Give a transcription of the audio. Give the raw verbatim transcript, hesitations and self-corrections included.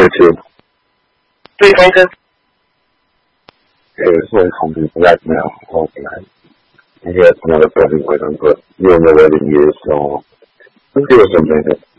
here too. Three focus. Yeah, it's really something right now. Okay. I guess another person with them, but you don't know what it is, so let's give it some minutes.